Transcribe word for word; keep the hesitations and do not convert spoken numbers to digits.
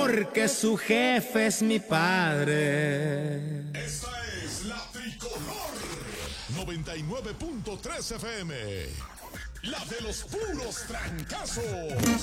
porque su jefe es mi padre. Esta es la Tricolor noventa y nueve punto tres F M, la de los puros trancazos.